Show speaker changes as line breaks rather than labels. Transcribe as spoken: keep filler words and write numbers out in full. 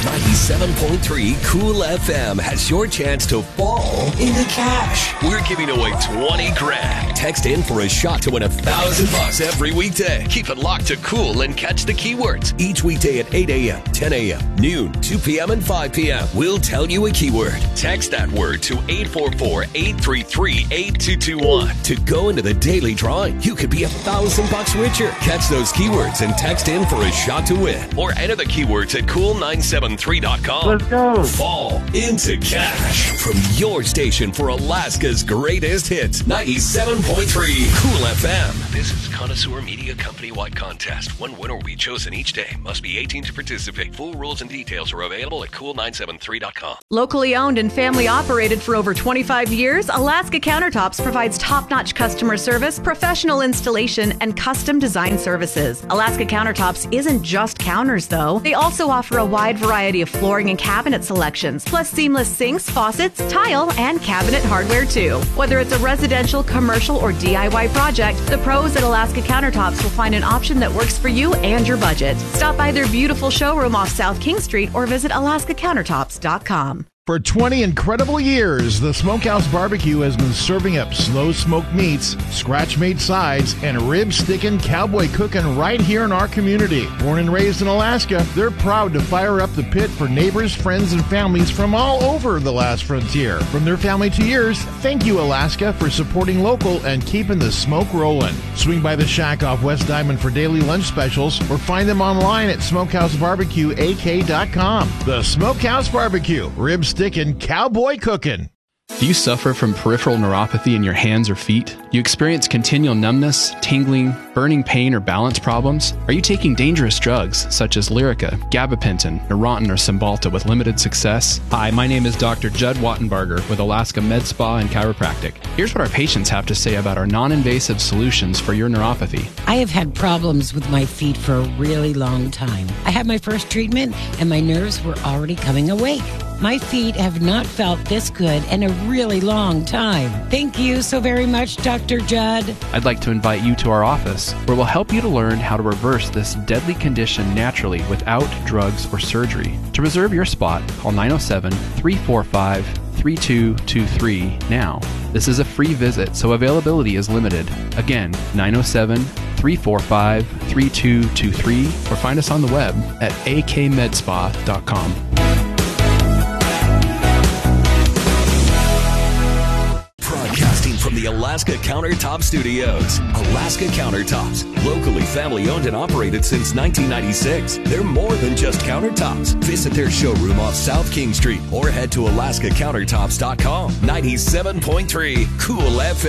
ninety-seven point three Cool F M has your chance to fall into cash. We're giving away twenty grand. Text in for a shot to win a thousand bucks every weekday. Keep it locked to Cool and catch the keywords each weekday at eight a.m., ten a.m., noon, two p.m., and five p.m. We'll tell you a keyword. Text that word to eight four four, eight three three, eight two two one. To go into the daily drawing, you could be a thousand bucks richer. Catch those keywords and text in for a shot to win. Or enter the keywords at cool nine seven three dot com.
Let's go.
Fall into cash from your station for Alaska's greatest hits. ninety-seven point three Cool F M. This is Connoisseur Media Company-wide contest. One winner will be chosen each day. Must be eighteen to participate. Full rules and details are available at cool nine seven three dot com.
Locally owned and family operated for over twenty-five years, Alaska Countertops provides top-notch customer service, professional installation, and custom design services. Alaska Countertops isn't just counters, though. They also offer a wide variety of flooring and cabinet selections, plus seamless sinks, faucets, tile, and cabinet hardware, too. Whether it's a residential, commercial, or D I Y project, the pros at Alaska Countertops will find an option that works for you and your budget. Stop by their beautiful showroom off South King Street or visit alaska countertops dot com.
For twenty incredible years, the Smokehouse Barbecue has been serving up slow smoked meats, scratch-made sides, and rib-sticking cowboy cooking right here in our community. Born and raised in Alaska, they're proud to fire up the pit for neighbors, friends, and families from all over the last frontier. From their family to yours, thank you, Alaska, for supporting local and keeping the smoke rolling. Swing by the shack off West Diamond for daily lunch specials or find them online at smokehouse barbecue a k dot com. The Smokehouse Barbecue, ribs sticking, cowboy cooking.
Do you suffer from peripheral neuropathy in your hands or feet? Do you experience continual numbness, tingling, burning pain, or balance problems? Are you taking dangerous drugs such as Lyrica, gabapentin, Neurontin, or Cymbalta with limited success? Hi, my name is Doctor Judd Wattenbarger with Alaska Med Spa and Chiropractic. Here's what our patients have to say about our non-invasive solutions for your neuropathy.
I have had problems with my feet for a really long time. I had my first treatment and my nerves were already coming awake. My feet have not felt this good in a really long time. Thank you so very much, Doctor Judd.
I'd like to invite you to our office, where we'll help you to learn how to reverse this deadly condition naturally without drugs or surgery. To reserve your spot, call nine oh seven, three four five, three two two three now. This is a free visit, so availability is limited. Again, nine oh seven, three four five, three two two three, or find us on the web at a k med spa dot com.
Broadcasting from the Alaska Countertop Studios. Alaska Countertops, locally family owned and operated since nineteen ninety-six. They're more than just countertops. Visit their showroom off South King Street or head to alaska countertops dot com. ninety-seven point three Cool F M.